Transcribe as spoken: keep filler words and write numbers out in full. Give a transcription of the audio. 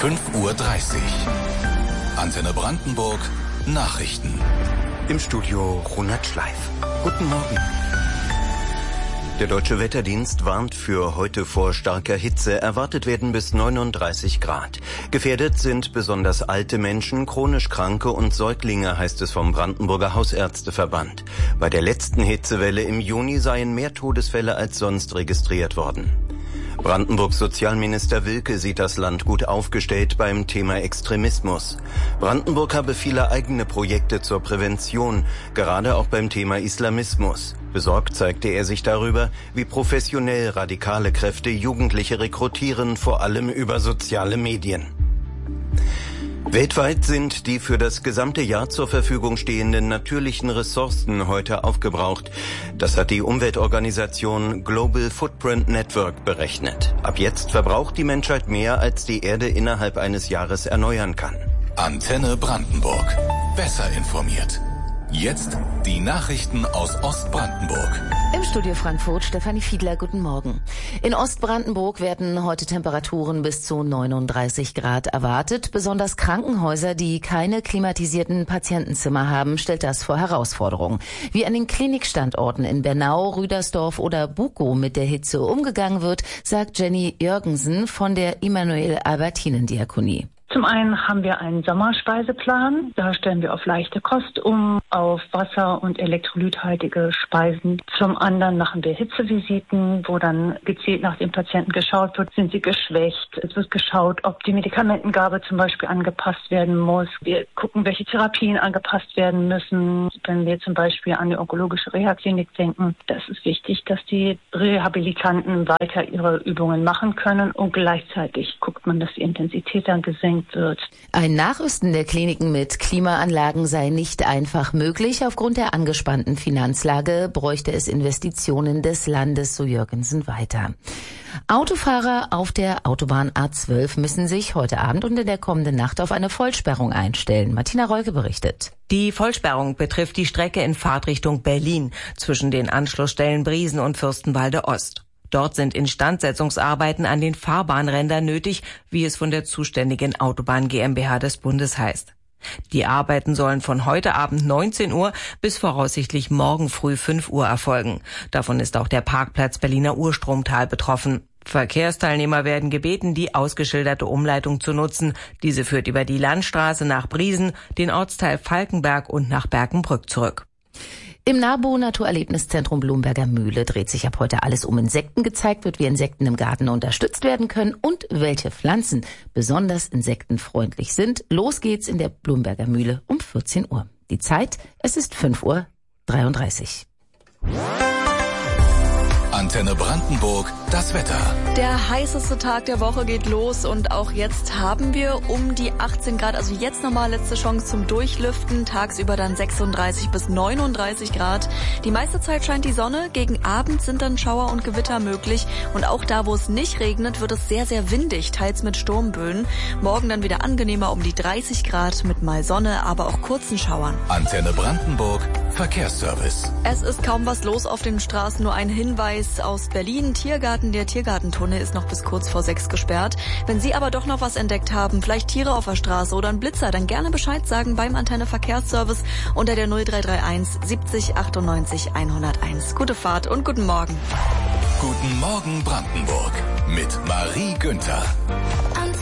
fünf Uhr dreißig. Antenne Brandenburg, Nachrichten. Im Studio Ronald Schleif. Guten Morgen. Der Deutsche Wetterdienst warnt für heute vor starker Hitze. Erwartet werden bis neununddreißig Grad. Gefährdet sind besonders alte Menschen, chronisch Kranke und Säuglinge, heißt es vom Brandenburger Hausärzteverband. Bei der letzten Hitzewelle im Juni seien mehr Todesfälle als sonst registriert worden. Brandenburgs Sozialminister Wilke sieht das Land gut aufgestellt beim Thema Extremismus. Brandenburg habe viele eigene Projekte zur Prävention, gerade auch beim Thema Islamismus. Besorgt zeigte er sich darüber, wie professionell radikale Kräfte Jugendliche rekrutieren, vor allem über soziale Medien. Weltweit sind die für das gesamte Jahr zur Verfügung stehenden natürlichen Ressourcen heute aufgebraucht. Das hat die Umweltorganisation Global Footprint Network berechnet. Ab jetzt verbraucht die Menschheit mehr, als die Erde innerhalb eines Jahres erneuern kann. Antenne Brandenburg. Besser informiert. Jetzt die Nachrichten aus Ostbrandenburg. Im Studio Frankfurt Stefanie Fiedler, guten Morgen. In Ostbrandenburg werden heute Temperaturen bis zu neununddreißig Grad erwartet. Besonders Krankenhäuser, die keine klimatisierten Patientenzimmer haben, stellt das vor Herausforderungen. Wie an den Klinikstandorten in Bernau, Rüdersdorf oder Bukow mit der Hitze umgegangen wird, sagt Jenny Jürgensen von der Immanuel-Albertinen-Diakonie. Zum einen haben wir einen Sommerspeiseplan. Da stellen wir auf leichte Kost um, auf wasser- und elektrolythaltige Speisen. Zum anderen machen wir Hitzevisiten, wo dann gezielt nach den Patienten geschaut wird, sind sie geschwächt. Es wird geschaut, ob die Medikamentengabe zum Beispiel angepasst werden muss. Wir gucken, welche Therapien angepasst werden müssen. Wenn wir zum Beispiel an die onkologische Reha-Klinik denken, das ist wichtig, dass die Rehabilitanten weiter ihre Übungen machen können und gleichzeitig guckt man, dass die Intensität dann gesenkt wird. Ein Nachrüsten der Kliniken mit Klimaanlagen sei nicht einfach möglich. Aufgrund der angespannten Finanzlage bräuchte es Investitionen des Landes, so Jürgensen weiter. Autofahrer auf der Autobahn A zwölf müssen sich heute Abend und in der kommenden Nacht auf eine Vollsperrung einstellen. Martina Reuke berichtet. Die Vollsperrung betrifft die Strecke in Fahrtrichtung Berlin zwischen den Anschlussstellen Briesen und Fürstenwalde Ost. Dort sind Instandsetzungsarbeiten an den Fahrbahnrändern nötig, wie es von der zuständigen Autobahn GmbH des Bundes heißt. Die Arbeiten sollen von heute Abend neunzehn Uhr bis voraussichtlich morgen früh fünf Uhr erfolgen. Davon ist auch der Parkplatz Berliner Urstromtal betroffen. Verkehrsteilnehmer werden gebeten, die ausgeschilderte Umleitung zu nutzen. Diese führt über die Landstraße nach Briesen, den Ortsteil Falkenberg und nach Berkenbrück zurück. Im NABU Naturerlebniszentrum Blumberger Mühle dreht sich ab heute alles um Insekten. Gezeigt wird, wie Insekten im Garten unterstützt werden können und welche Pflanzen besonders insektenfreundlich sind. Los geht's in der Blumberger Mühle um vierzehn Uhr. Die Zeit, es ist fünf Uhr dreiunddreißig. Antenne Brandenburg, das Wetter. Der heißeste Tag der Woche geht los und auch jetzt haben wir um die achtzehn Grad, also jetzt nochmal letzte Chance zum Durchlüften. Tagsüber dann sechsunddreißig bis neununddreißig Grad. Die meiste Zeit scheint die Sonne, gegen Abend sind dann Schauer und Gewitter möglich und auch da, wo es nicht regnet, wird es sehr, sehr windig, teils mit Sturmböen. Morgen dann wieder angenehmer um die dreißig Grad mit mal Sonne, aber auch kurzen Schauern. Antenne Brandenburg, Verkehrsservice. Es ist kaum was los auf den Straßen, nur ein Hinweis aus Berlin. Tiergarten, der Tiergartentunnel ist noch bis kurz vor sechs gesperrt. Wenn Sie aber doch noch was entdeckt haben, vielleicht Tiere auf der Straße oder ein Blitzer, dann gerne Bescheid sagen beim Antenne Verkehrsservice unter der null drei drei eins siebzig achtundneunzig hunderteins. Gute Fahrt und guten Morgen. Guten Morgen Brandenburg mit Marie Günther.